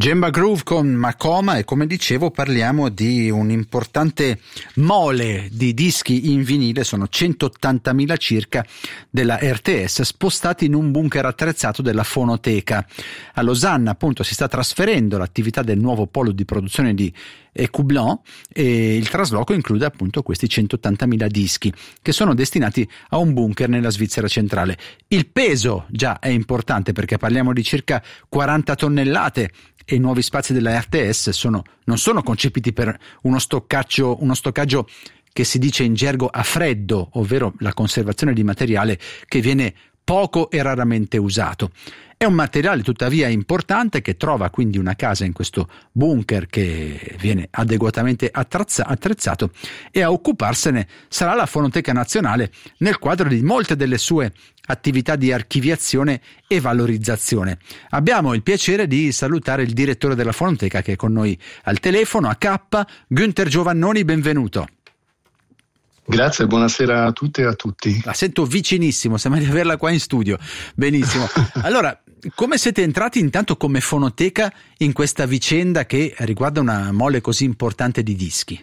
Djemba Groove con Makoma, e come dicevo parliamo di un importante mole di dischi in vinile. Sono 180.000 circa della RTS spostati in un bunker attrezzato della Fonoteca. A Losanna appunto si sta trasferendo l'attività del nuovo polo di produzione di Ecoublanc, e il trasloco include appunto questi 180.000 dischi che sono destinati a un bunker nella Svizzera centrale. Il peso già è importante perché parliamo di circa 40 tonnellate, e i nuovi spazi della RTS non sono concepiti per uno stoccaggio che si dice in gergo a freddo, ovvero la conservazione di materiale che viene poco e raramente usato. È un materiale tuttavia importante che trova quindi una casa in questo bunker che viene adeguatamente attrezzato, e a occuparsene sarà la Fonoteca Nazionale nel quadro di molte delle sue attività di archiviazione e valorizzazione. Abbiamo il piacere di salutare il direttore della Fonoteca che è con noi al telefono, a K, Günther Giovannoni, benvenuto. Grazie, buonasera a tutte e a tutti. La sento vicinissimo, sembra di averla qua in studio. Benissimo. Allora, come siete entrati intanto come Fonoteca in questa vicenda che riguarda una mole così importante di dischi?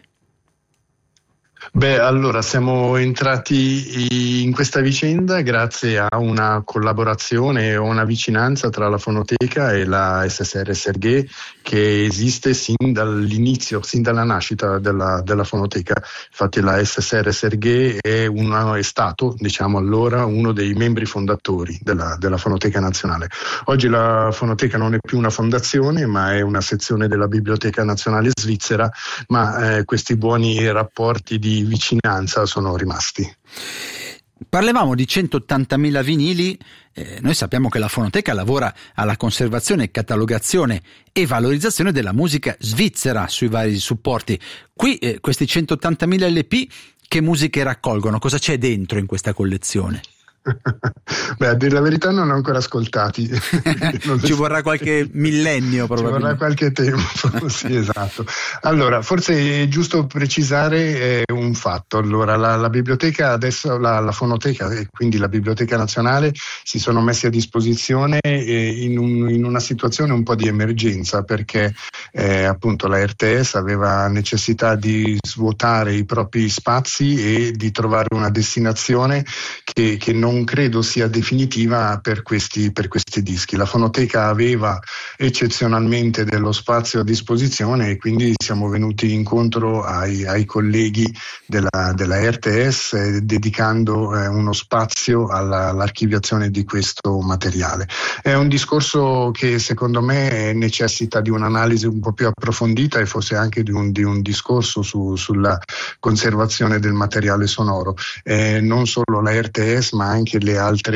Beh, allora siamo entrati in questa vicenda grazie a una collaborazione o una vicinanza tra la Fonoteca e la SSR Sergué, che esiste sin dall'inizio, sin dalla nascita della Fonoteca. Infatti la SSR Sergué è stato, diciamo allora, uno dei membri fondatori della Fonoteca Nazionale. Oggi la Fonoteca non è più una fondazione, ma è una sezione della Biblioteca Nazionale Svizzera, ma questi buoni rapporti di vicinanza sono rimasti. Parlavamo di 180.000 vinili, noi sappiamo che la Fonoteca lavora alla conservazione, catalogazione e valorizzazione della musica svizzera sui vari supporti. Qui questi 180.000 LP che musiche raccolgono? Cosa c'è dentro in questa collezione? Beh, a dire la verità non l'ho ancora ascoltati. Ci vorrà qualche millennio probabilmente. Ci vorrà qualche tempo, sì, esatto. Allora, forse è giusto precisare un fatto. Allora, la biblioteca adesso, la Fonoteca e quindi la Biblioteca Nazionale si sono messi a disposizione in una situazione un po' di emergenza, perché appunto la RTS aveva necessità di svuotare i propri spazi e di trovare una destinazione che non credo sia definitiva per questi dischi. La Fonoteca aveva eccezionalmente dello spazio a disposizione e quindi siamo venuti incontro ai colleghi della RTS dedicando uno spazio all'archiviazione di questo materiale. È un discorso che secondo me necessita di un'analisi un po' più approfondita e forse anche di un discorso sulla conservazione del materiale sonoro. Non solo la RTS ma anche le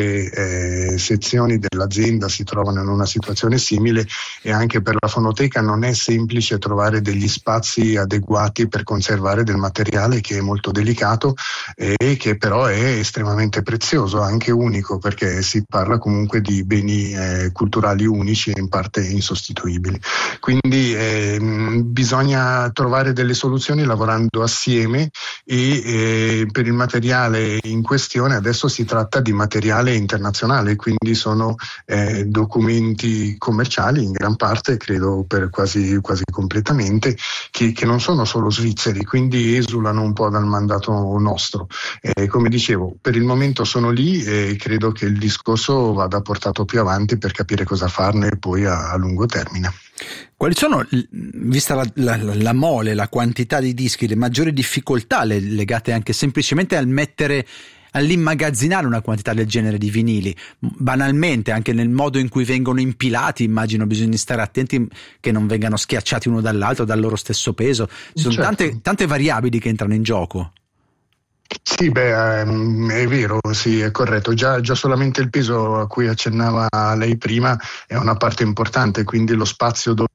altre sezioni dell'azienda si trovano in una situazione simile, e anche per la Fonoteca non è semplice trovare degli spazi adeguati per conservare del materiale che è molto delicato e che però è estremamente prezioso, anche unico, perché si parla comunque di beni culturali unici e in parte insostituibili. Quindi bisogna trovare delle soluzioni lavorando assieme, e per il materiale in questione adesso si tratta di materiale internazionale, quindi sono documenti commerciali in gran parte, credo per quasi completamente, che non sono solo svizzeri, quindi esulano un po' dal mandato nostro. Come dicevo, per il momento sono lì e credo che il discorso vada portato più avanti per capire cosa farne poi a lungo termine. Quali sono, vista la mole, la quantità di dischi, le maggiori difficoltà legate anche semplicemente all'immagazzinare una quantità del genere di vinili? Banalmente, anche nel modo in cui vengono impilati, immagino bisogna stare attenti che non vengano schiacciati uno dall'altro dal loro stesso peso. Ci sono tante variabili che entrano in gioco. Sì, è vero, sì, è corretto. Già solamente il peso a cui accennava lei prima è una parte importante, quindi lo spazio dove...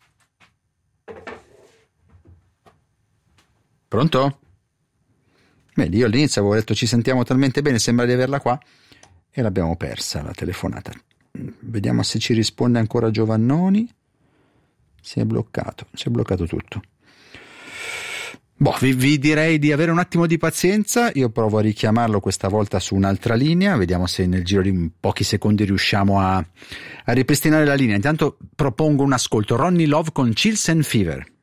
Pronto? Vedi, io all'inizio avevo detto ci sentiamo talmente bene, sembra di averla qua, e l'abbiamo persa la telefonata. Vediamo se ci risponde ancora Giovannoni. Si è bloccato tutto. Vi direi di avere un attimo di pazienza, io provo a richiamarlo questa volta su un'altra linea, vediamo se nel giro di pochi secondi riusciamo a ripristinare la linea. Intanto propongo un ascolto, Ronnie Love con Chills and Fever.